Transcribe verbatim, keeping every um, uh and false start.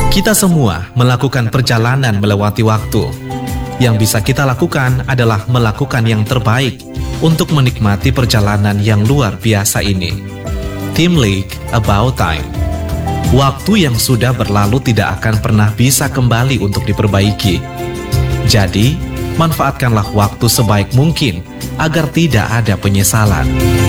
Kita semua melakukan perjalanan melewati waktu. Yang bisa kita lakukan adalah melakukan yang terbaik untuk menikmati perjalanan yang luar biasa ini. Tim League About Time. Waktu yang sudah berlalu tidak akan pernah bisa kembali untuk diperbaiki. Jadi, manfaatkanlah waktu sebaik mungkin agar tidak ada penyesalan.